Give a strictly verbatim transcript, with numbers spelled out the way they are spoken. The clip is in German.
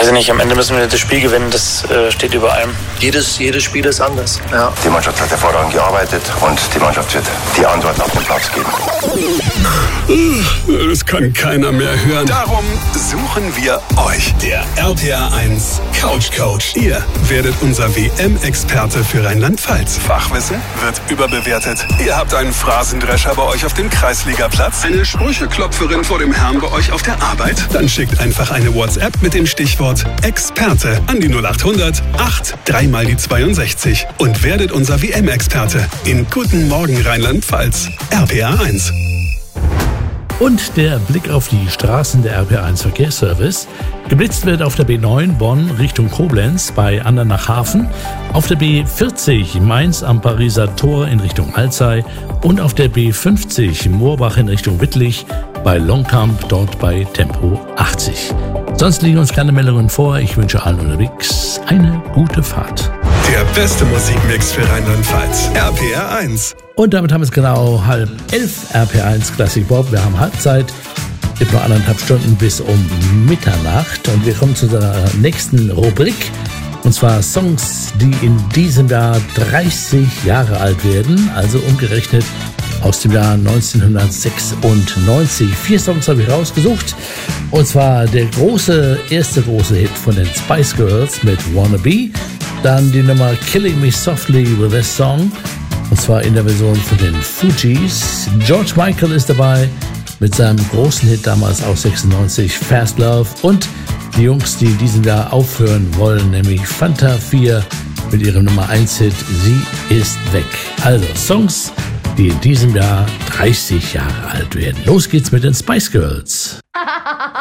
weiß ich nicht, am Ende müssen wir das Spiel gewinnen, das äh, steht über allem. Jedes, jedes Spiel ist anders. Ja. Die Mannschaft hat hervorragend gearbeitet und die Mannschaft wird die Antworten auf den Platz geben. Das kann keiner mehr hören. Darum suchen wir euch. Der R P R eins Couch Coach. Ihr werdet unser W M-Experte für Rheinland-Pfalz. Fachwissen wird überbewertet. Ihr habt einen Phrasendrescher bei euch auf dem Kreisligaplatz, eine Sprücheklopferin vor dem Herrn bei euch auf der Arbeit. Dann schickt einfach eine WhatsApp mit dem Stichwort Experte an die null acht hundert acht drei mal die zweiundsechzig und werdet unser W M-Experte in Guten Morgen Rheinland-Pfalz. R P R eins. Und der Blick auf die Straßen der R P R eins Verkehrsservice. Geblitzt wird auf der B neun Bonn Richtung Koblenz bei Andernach-Hafen, auf der B vierzig Mainz am Pariser Tor in Richtung Alzey und auf der B fünfzig Moorbach in Richtung Wittlich bei Longkamp, dort bei Tempo achtzig. Sonst liegen uns keine Meldungen vor. Ich wünsche allen unterwegs eine gute Fahrt. Der beste Musikmix für Rheinland-Pfalz. R P R eins. Und damit haben wir es genau halb elf. R P R eins Classic Pop. Wir haben Halbzeit. Es gibt noch anderthalb Stunden bis um Mitternacht. Und wir kommen zu der nächsten Rubrik. Und zwar Songs, die in diesem Jahr dreißig Jahre alt werden. Also umgerechnet aus dem Jahr neunzehnhundertsechsundneunzig. Vier Songs habe ich rausgesucht. Und zwar der große, erste große Hit von den Spice Girls mit Wannabe. Dann die Nummer Killing Me Softly with This Song. Und zwar in der Version von den Fugees. George Michael ist dabei mit seinem großen Hit damals aus sechsundneunzig, Fast Love. Und die Jungs, die in diesem Jahr aufhören wollen, nämlich Fanta vier mit ihrem Nummer eins Hit Sie ist weg. Also Songs, die in diesem Jahr dreißig Jahre alt werden. Los geht's mit den Spice Girls.